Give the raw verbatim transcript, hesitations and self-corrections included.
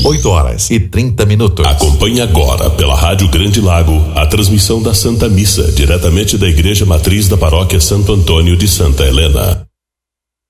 oito horas e trinta minutos. Acompanhe agora pela Rádio Grande Lago a transmissão da Santa Missa, diretamente da Igreja Matriz da Paróquia Santo Antônio de Santa Helena.